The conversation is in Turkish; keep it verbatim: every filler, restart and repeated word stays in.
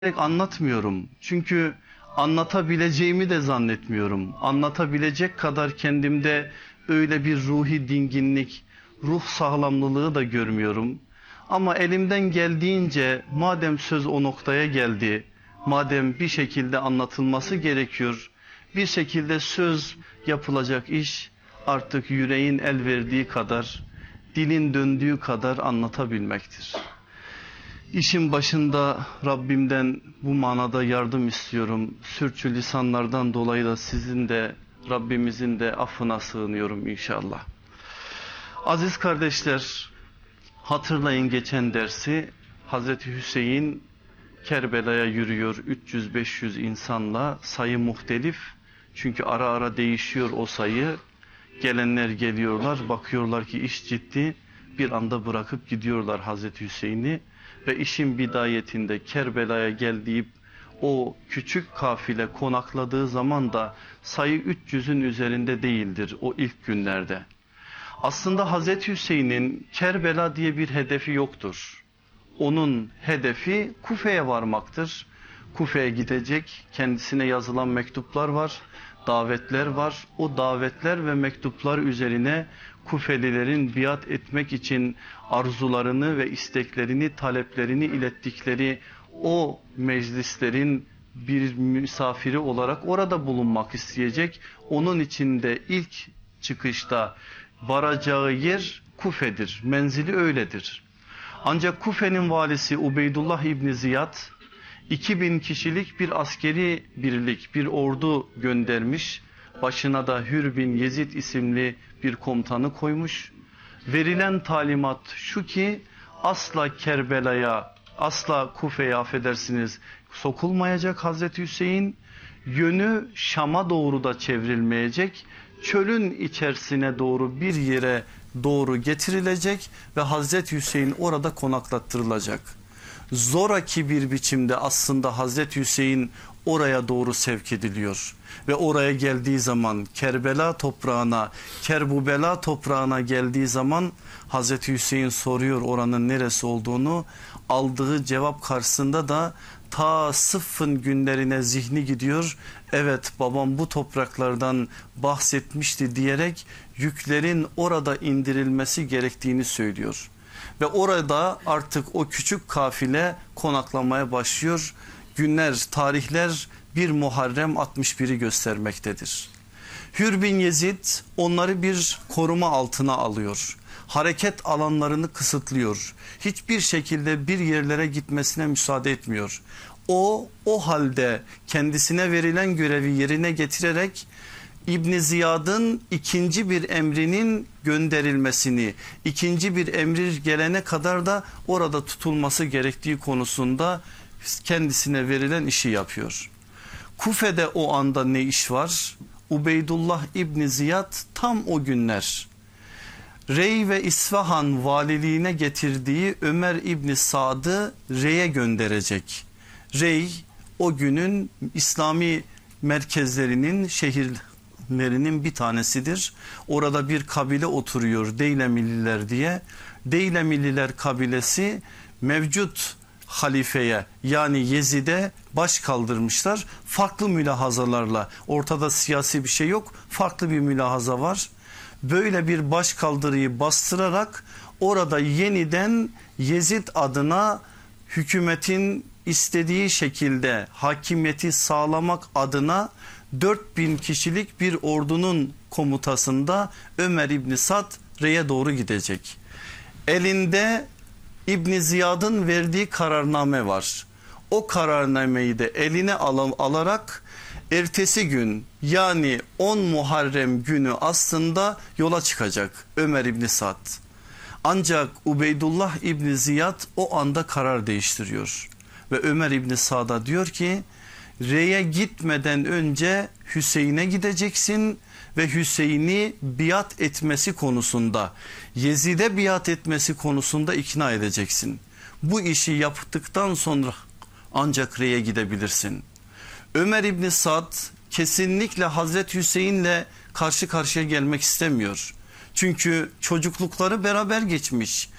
anlatmıyorum. Çünkü anlatabileceğimi de zannetmiyorum. Anlatabilecek kadar kendimde öyle bir ruhi dinginlik, ruh sağlamlılığı da görmüyorum. Ama elimden geldiğince madem söz o noktaya geldi, madem bir şekilde anlatılması gerekiyor, bir şekilde söz yapılacak iş artık yüreğin el verdiği kadar, dilin döndüğü kadar anlatabilmektir. İşin başında Rabbimden bu manada yardım istiyorum. Sürçülisanlardan dolayı da sizin de Rabbimizin de affına sığınıyorum inşallah. Aziz kardeşler, hatırlayın geçen dersi. Hazreti Hüseyin Kerbela'ya yürüyor üç yüz beş yüz insanla, sayı muhtelif. Çünkü ara ara değişiyor o sayı. Gelenler geliyorlar, bakıyorlar ki iş ciddi. Bir anda bırakıp gidiyorlar Hazreti Hüseyin'i. Ve işin bidayetinde Kerbela'ya geldiği o küçük kafile konakladığı zaman da sayı üç yüzün üzerinde değildir o ilk günlerde. Aslında Hazreti Hüseyin'in Kerbela diye bir hedefi yoktur. Onun hedefi Kufe'ye varmaktır. Kufe'ye gidecek, kendisine yazılan mektuplar var, davetler var. O davetler ve mektuplar üzerine Kufelilerin biat etmek için arzularını ve isteklerini, taleplerini ilettikleri o meclislerin bir misafiri olarak orada bulunmak isteyecek. Onun için de ilk çıkışta varacağı yer Kufe'dir, menzili öyledir. Ancak Kufe'nin valisi Ubeydullah İbni Ziyad iki bin kişilik bir askeri birlik, bir ordu göndermiş. Başına da Hür bin Yezid isimli bir komutanı koymuş. Verilen talimat şu ki asla Kerbela'ya, asla Kufe'ye affedersiniz sokulmayacak Hazreti Hüseyin. Yönü Şam'a doğru da çevrilmeyecek. Çölün içerisine doğru bir yere doğru getirilecek ve Hazreti Hüseyin orada konaklattırılacak. Zoraki bir biçimde aslında Hazreti Hüseyin oraya doğru sevk ediliyor. Ve oraya geldiği zaman Kerbela toprağına, Kerbubela toprağına geldiği zaman Hazreti Hüseyin soruyor oranın neresi olduğunu. Aldığı cevap karşısında da ta sıffın günlerine zihni gidiyor. Evet, babam bu topraklardan bahsetmişti diyerek yüklerin orada indirilmesi gerektiğini söylüyor. Ve orada artık o küçük kafile konaklamaya başlıyor. Günler, tarihler bir Muharrem altmış biri göstermektedir. Hür bin Yezid onları bir koruma altına alıyor. Hareket alanlarını kısıtlıyor. Hiçbir şekilde bir yerlere gitmesine müsaade etmiyor. O, o halde kendisine verilen görevi yerine getirerek İbn Ziyad'ın ikinci bir emrinin gönderilmesini, ikinci bir emri gelene kadar da orada tutulması gerektiği konusunda kendisine verilen işi yapıyor. Kufe'de o anda ne iş var? Ubeydullah İbn Ziyad tam o günler Rey ve İsfahan valiliğine getirdiği Ömer İbn Sad'ı Rey'e gönderecek. Rey o günün İslami merkezlerinin, şehirlerinin bir tanesidir. Orada bir kabile oturuyor, Deylemililer diye. Deylemililer kabilesi mevcut halifeye yani Yezid'e baş kaldırmışlar. Farklı mülahazalarla, ortada siyasi bir şey yok, farklı bir mülahaza var. Böyle bir baş kaldırıyı bastırarak orada yeniden Yezid adına hükümetin istediği şekilde hakimiyeti sağlamak adına dört bin kişilik bir ordunun komutasında Ömer İbni Sad Rey'e doğru gidecek. Elinde İbn Ziyad'ın verdiği kararname var. O kararnameyi de eline al alarak ertesi gün yani on Muharrem günü aslında yola çıkacak Ömer İbni Sad. Ancak Ubeydullah İbni Ziyad o anda karar değiştiriyor. Ve Ömer İbni Sad'a diyor ki Rey'e gitmeden önce Hüseyin'e gideceksin ve Hüseyin'i biat etmesi konusunda, Yezid'e biat etmesi konusunda ikna edeceksin. Bu işi yaptıktan sonra ancak Rey'e gidebilirsin. Ömer İbni Sad kesinlikle Hazreti Hüseyin'le karşı karşıya gelmek istemiyor. Çünkü çocuklukları beraber geçmiş.